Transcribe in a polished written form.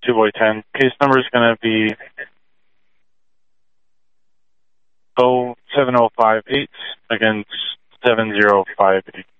2-boy-10. Case number is going to be 07058 against 7058.